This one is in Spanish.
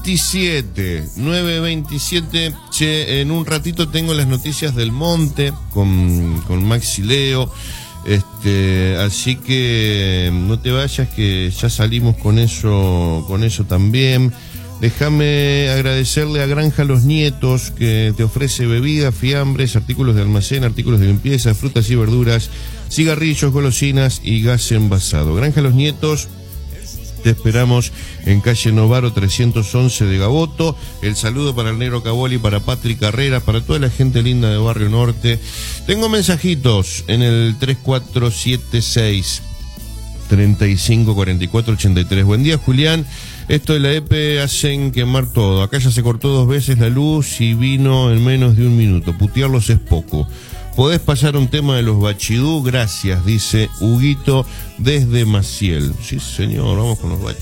9:27. Che, en un ratito tengo las noticias del monte con Max y Leo. Así que no te vayas, que ya salimos con eso también. Déjame agradecerle a Granja Los Nietos, que te ofrece bebidas, fiambres, artículos de almacén, artículos de limpieza, frutas y verduras, cigarrillos, golosinas y gas envasado. Granja Los Nietos, te esperamos en calle Novaro 311 de Gaboto. El saludo para el Negro Caboli, para Patrick Carrera, para toda la gente linda de Barrio Norte. Tengo mensajitos en el 3476 354483. Buen día, Julián. Esto de la EPE hacen quemar todo. Acá ya se cortó 2 veces la luz y vino en menos de 1 minuto. Putearlos es poco. ¿Podés pasar un tema de los Bachidú? Gracias, dice Huguito desde Maciel. Sí, señor, vamos con los Bachidú.